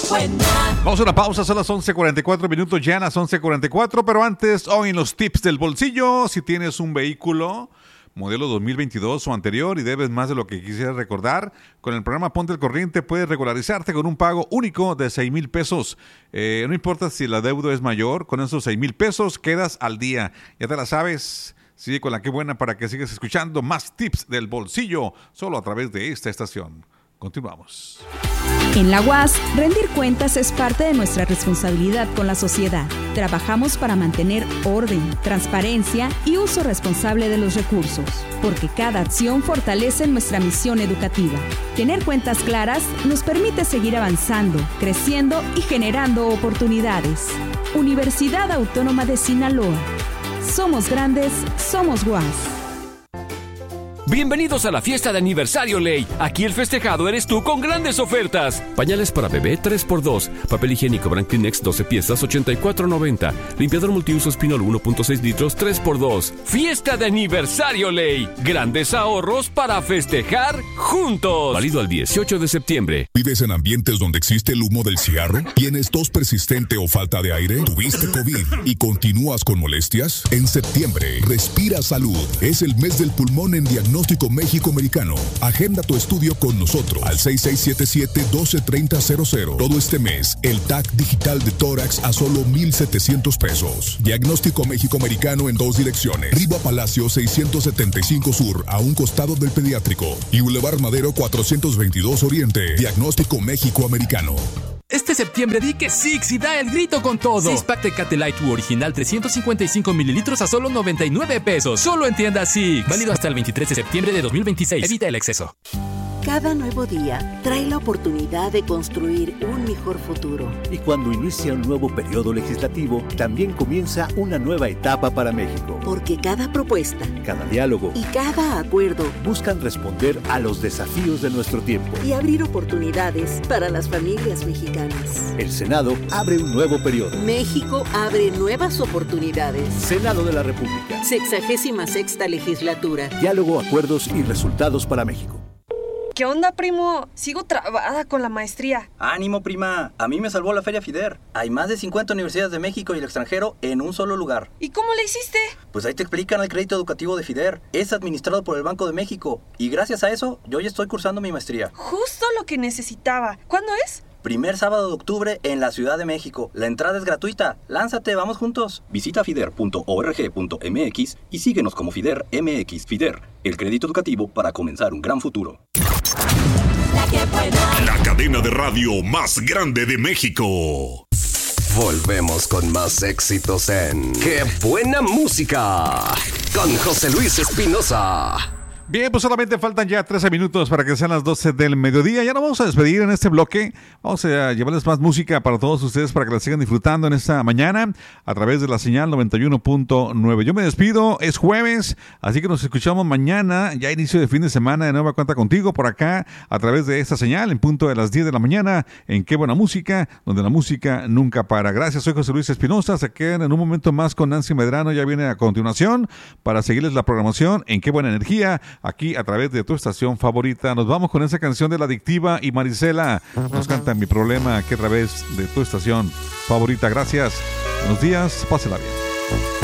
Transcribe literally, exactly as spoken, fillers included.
buena. Vamos a una pausa, son las once cuarenta y cuatro minutos, ya las once cuarenta y cuatro, pero antes, hoy en los tips del bolsillo, si tienes un vehículo modelo dos mil veintidós o anterior y debes más de lo que quisieras recordar, con el programa Ponte al Corriente puedes regularizarte con un pago único de seis mil pesos. Eh, no importa si la deuda es mayor, con esos seis mil pesos quedas al día. Ya te la sabes. Sigue con la que buena para que sigas escuchando más tips del bolsillo, solo a través de esta estación. Continuamos. En la U A S, rendir cuentas es parte de nuestra responsabilidad con la sociedad. Trabajamos para mantener orden, transparencia y uso responsable de los recursos, porque cada acción fortalece nuestra misión educativa. Tener cuentas claras nos permite seguir avanzando, creciendo y generando oportunidades. Universidad Autónoma de Sinaloa. Somos grandes, somos U A S. Bienvenidos a la fiesta de aniversario Ley. Aquí el festejado eres tú con grandes ofertas. Pañales para bebé tres por dos. Papel higiénico Brand Kleenex doce piezas ochenta y cuatro noventa. Limpiador multiuso Spinol uno punto seis litros tres por dos. Fiesta de aniversario Ley. Grandes ahorros para festejar juntos. Válido al dieciocho de septiembre. ¿Vives en ambientes donde existe el humo del cigarro? ¿Tienes tos persistente o falta de aire? ¿Tuviste COVID y continúas con molestias? En septiembre, Respira Salud. Es el mes del pulmón en diagnóstico Diagnóstico México Americano. Agenda tu estudio con nosotros al seis seis siete siete, uno dos tres cero cero cero. Todo este mes, el T A C digital de tórax a solo mil setecientos pesos. Diagnóstico México Americano en dos direcciones. Riva Palacio seiscientos setenta y cinco Sur, a un costado del Pediátrico. Y Boulevard Madero cuatrocientos veintidós Oriente. Diagnóstico México Americano. Este septiembre di que Six y da el grito con todo. Six Pack Tecate Light True original trescientos cincuenta y cinco mililitros a solo noventa y nueve pesos. Solo en tienda Six. Válido hasta el veintitrés de septiembre de dos mil veintiséis. Evita el exceso. Cada nuevo día trae la oportunidad de construir un mejor futuro. Y cuando inicia un nuevo periodo legislativo, también comienza una nueva etapa para México. Porque cada propuesta, cada diálogo y cada acuerdo buscan responder a los desafíos de nuestro tiempo y abrir oportunidades para las familias mexicanas. El Senado abre un nuevo periodo. México abre nuevas oportunidades. Senado de la República. Sexagésima sexta legislatura. Diálogo, acuerdos y resultados para México. ¿Qué onda, primo? Sigo trabada con la maestría. ¡Ánimo, prima! A mí me salvó la Feria FIDER. Hay más de cincuenta universidades de México y el extranjero en un solo lugar. ¿Y cómo le hiciste? Pues ahí te explican el crédito educativo de FIDER. Es administrado por el Banco de México. Y gracias a eso, yo ya estoy cursando mi maestría. Justo lo que necesitaba. ¿Cuándo es? Primer sábado de octubre en la Ciudad de México. La entrada es gratuita. Lánzate, vamos juntos. Visita fider punto org punto m x y síguenos como FIDER M X. FIDER, el crédito educativo para comenzar un gran futuro. La que buena. La cadena de radio más grande de México. Volvemos con más éxitos en ¡Qué buena música! Con José Luis Espinosa. Bien, pues solamente faltan ya trece minutos para que sean las doce del mediodía. Ya nos vamos a despedir en este bloque. Vamos a llevarles más música para todos ustedes para que la sigan disfrutando en esta mañana a través de la señal noventa y uno punto nueve. Yo me despido, es jueves, así que nos escuchamos mañana, ya inicio de fin de semana de nueva cuenta contigo por acá a través de esta señal en punto de las diez de la mañana en Qué Buena Música, donde la música nunca para. Gracias, soy José Luis Espinosa. Se quedan en un momento más con Nancy Medrano, ya viene a continuación para seguirles la programación en Qué Buena Energía, aquí a través de tu estación favorita. Nos vamos con esa canción de La Adictiva y Marisela nos canta Mi Problema aquí a través de tu estación favorita. Gracias, buenos días, pásela bien.